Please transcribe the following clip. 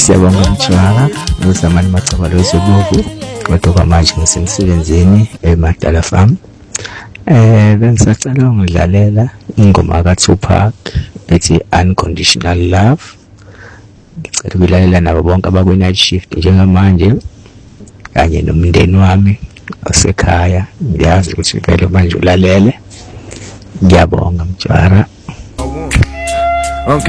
Siyabonga Mtshwara ngizamani Macabalo wezobuvu kodwa manje ngisemsebenzini eMadala Farm. Bengisacela ungidlalela ingoma kaTupac ethi Unconditional Love. Ngicela ukulalela nabo bonke abakwi-night shift njengamanje kanye nomndeni wami osekhaya. Ngiyazi ukuthi vele manje ulalele. Ngiyabonga Mtshwara.